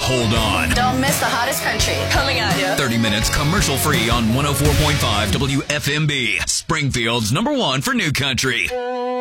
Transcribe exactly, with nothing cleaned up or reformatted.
hold on. Don't miss the hottest country. Coming at you. thirty minutes commercial free on one oh four point five W F M B. Springfield's number one for new country.